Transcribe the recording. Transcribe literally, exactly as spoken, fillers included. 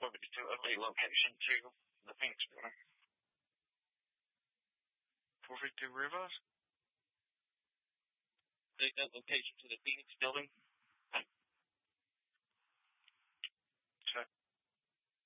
moved it to a new location to the Phoenix building. four fifty-two Rivers? The, that location to the Phoenix building.